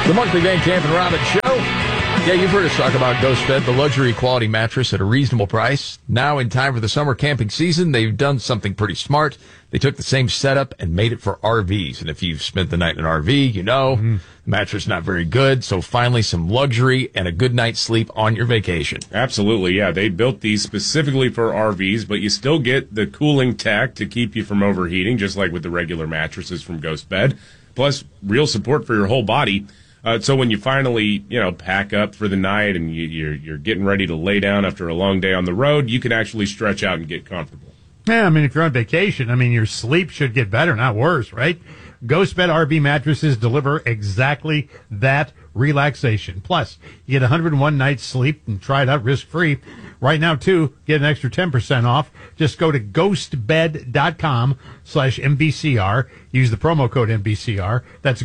The monthly Van Camp and Robbins Show. Yeah, you've heard us talk about Ghost Bed, the luxury quality mattress at a reasonable price. Now, in time for the summer camping season, they've done something pretty smart. They took the same setup and made it for RVs. And if you've spent the night in an RV, you know the mattress is not very good. So finally, some luxury and a good night's sleep on your vacation. Absolutely, yeah. They built these specifically for RVs, but you still get the cooling tech to keep you from overheating, just like with the regular mattresses from Ghost Bed. Plus, real support for your whole body. So when you finally, pack up for the night and you're getting ready to lay down after a long day on the road, you can actually stretch out and get comfortable. Yeah, I mean, if you're on vacation, your sleep should get better, not worse, right? Ghost Bed RV mattresses deliver exactly that relaxation. Plus, you get 101 nights sleep and try it out risk-free. Right now, too, get an extra 10% off. Just go to ghostbed.com/MBCR. Use the promo code MBCR. That's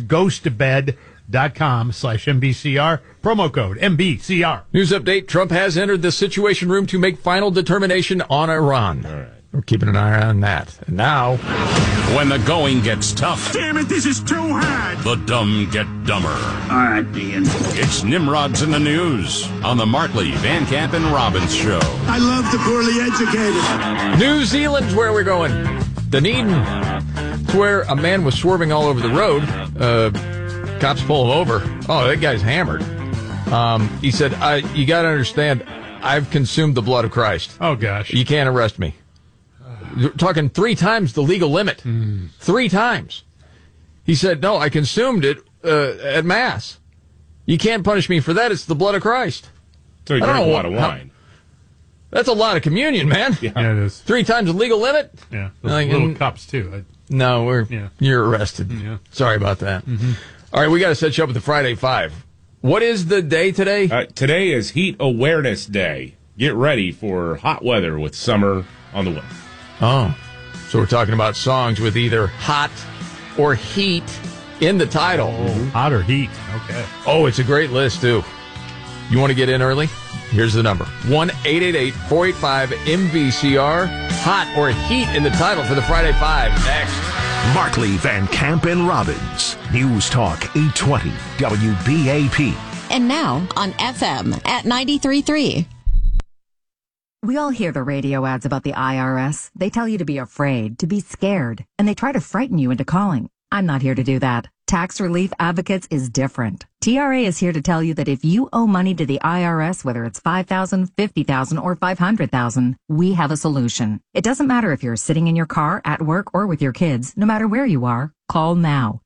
ghostbed.com/MBCR. Promo code MBCR. News update. Trump has entered the Situation Room to make final determination on Iran. All right. We're keeping an eye on that. And now, when the going gets tough, damn it, this is too hard. The dumb get dumber. All right, Ian. It's Nimrod's in the News on the Markley, Van Camp, and Robbins Show. I love the poorly educated. New Zealand's where we're going. Dunedin. It's where a man was swerving all over the road. Cops pull him over. Oh, that guy's hammered. He said, you got to understand, I've consumed the blood of Christ. Oh, gosh. You can't arrest me. You're talking 3 times the legal limit. 3 times. He said, no, I consumed it at Mass. You can't punish me for that. It's the blood of Christ. So he drank a lot of wine. That's a lot of communion, man. Yeah, it is. 3 times the legal limit? Yeah, those little cups, too. No, you're arrested. Yeah. Sorry about that. All right, we got to set you up with the Friday 5. What is the day today? Today is Heat Awareness Day. Get ready for hot weather with summer on the way. Oh, so we're talking about songs with either hot or heat in the title. Oh, hot or heat. Okay. Oh, it's a great list, too. You want to get in early? Here's the number. 1-888-485-MVCR. Hot or heat in the title for the Friday 5. Next. Markley, Van Camp, and Robbins. News Talk 820 WBAP. And now on FM at 93.3. We all hear the radio ads about the IRS. They tell you to be afraid, to be scared, and they try to frighten you into calling. I'm not here to do that. Tax Relief Advocates is different. TRA is here to tell you that if you owe money to the IRS, whether it's $5,000, $50,000, or $500,000, we have a solution. It doesn't matter if you're sitting in your car, at work, or with your kids. No matter where you are, call now.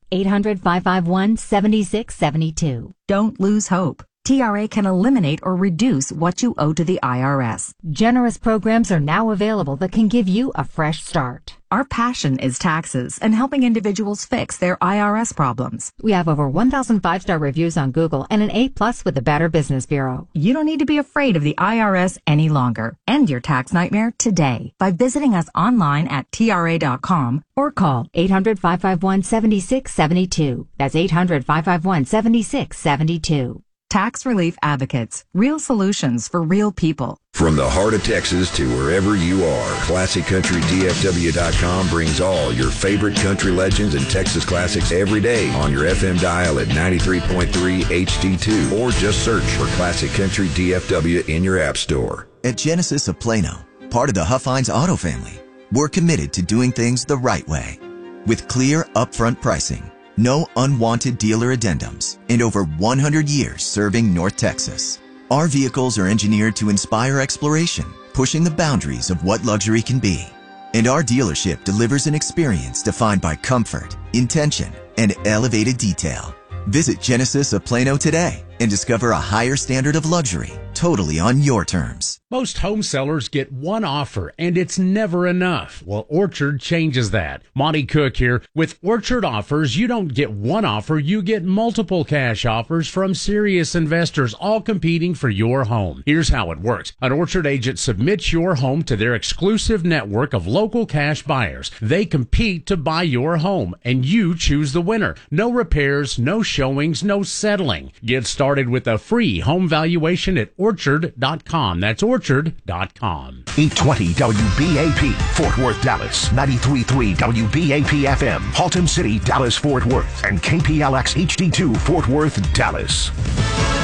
800-551-7672. Don't lose hope. TRA can eliminate or reduce what you owe to the IRS. Generous programs are now available that can give you a fresh start. Our passion is taxes and helping individuals fix their IRS problems. We have over 1,000 5-star reviews on Google and an A+ with the Better Business Bureau. You don't need to be afraid of the IRS any longer. End your tax nightmare today by visiting us online at TRA.com or call 800-551-7672. That's 800-551-7672. Tax Relief Advocates. Real solutions for real people. From the heart of Texas to wherever you are, ClassicCountryDFW.com brings all your favorite country legends and Texas classics every day on your FM dial at 93.3 HD2 or just search for Classic Country DFW in your app store. At Genesis of Plano, part of the Huff Hines Auto family, we're committed to doing things the right way. With clear, upfront pricing, no unwanted dealer addendums, and over 100 years serving North Texas. Our vehicles are engineered to inspire exploration, pushing the boundaries of what luxury can be. And our dealership delivers an experience defined by comfort, intention, and elevated detail. Visit Genesis of Plano today and discover a higher standard of luxury, totally on your terms. Most home sellers get one offer, and it's never enough. Well, Orchard changes that. Monty Cook here. With Orchard offers, you don't get one offer, you get multiple cash offers from serious investors, all competing for your home. Here's how it works. An Orchard agent submits your home to their exclusive network of local cash buyers. They compete to buy your home, and you choose the winner. No repairs, no showings, no settling. Get started with a free home valuation at Orchard.com. That's Orchard. orchard.com. 820 WBAP, Fort Worth, Dallas. 93.3 WBAP FM, Haltom City, Dallas, Fort Worth. And KPLX HD2, Fort Worth, Dallas.